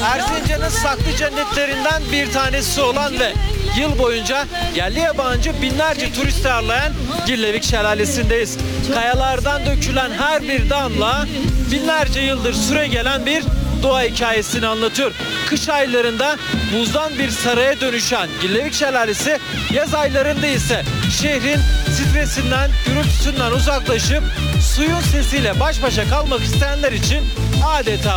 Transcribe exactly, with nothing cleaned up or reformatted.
Erzincan'ın saklı cennetlerinden bir tanesi olan ve yıl boyunca yerli yabancı binlerce turist ağırlayan Gillevik Şelalesi'ndeyiz. Kayalardan dökülen her bir damla binlerce yıldır süre gelen bir doğa hikayesini anlatıyor. Kış aylarında buzdan bir saraya dönüşen Gillevik Şelalesi, yaz aylarında ise şehrin stresinden, gürültüsünden uzaklaşıp suyun sesiyle baş başa kalmak isteyenler için adeta